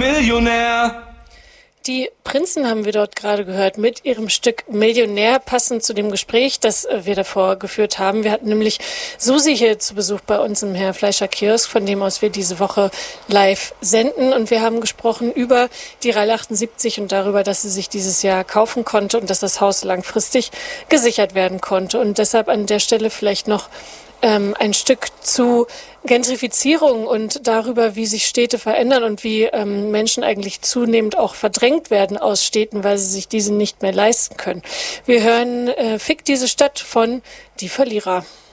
Millionär. Die Prinzen haben wir dort gerade gehört mit ihrem Stück Millionär, passend zu dem Gespräch, das wir davor geführt haben. Wir hatten nämlich Susi hier zu Besuch bei uns im Herr Fleischer Kiosk, von dem aus wir diese Woche live senden. Und wir haben gesprochen über die Reihe 78 und darüber, dass sie sich dieses Jahr kaufen konnte und dass das Haus langfristig gesichert werden konnte. Und deshalb an der Stelle vielleicht noch ein Stück zu Gentrifizierung und darüber, wie sich Städte verändern und wie Menschen eigentlich zunehmend auch verdrängt werden aus Städten, weil sie sich diese nicht mehr leisten können. Wir hören Fick diese Stadt von Die Verlierer.